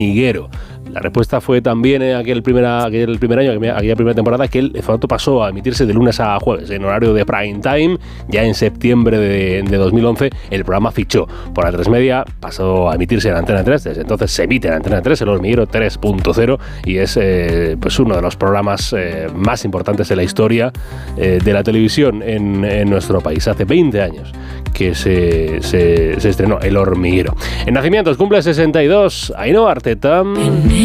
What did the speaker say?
hormiguero. La respuesta fue también aquel primer año, aquella primera temporada, que el formato pasó a emitirse de lunes a jueves en horario de prime time. Ya en septiembre de 2011 el programa fichó por A3 Media, pasó a emitirse en Antena 3. Desde entonces se emite en Antena 3, El Hormiguero 3.0, y es pues uno de los programas más importantes de la historia de la televisión en nuestro país. Hace 20 años que se estrenó El Hormiguero. En nacimientos cumple 62 Ainhoa Arteta.